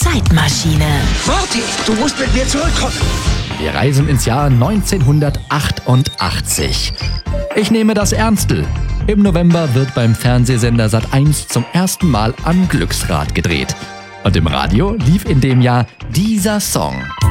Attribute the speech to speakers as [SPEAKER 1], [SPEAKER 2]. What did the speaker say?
[SPEAKER 1] Zeitmaschine.
[SPEAKER 2] Marty, du musst mit mir zurückkommen.
[SPEAKER 3] Wir reisen ins Jahr 1988. Ich nehme das Ernstel. Im November wird beim Fernsehsender Sat.1 zum ersten Mal am Glücksrad gedreht. Und im Radio lief in dem Jahr dieser Song.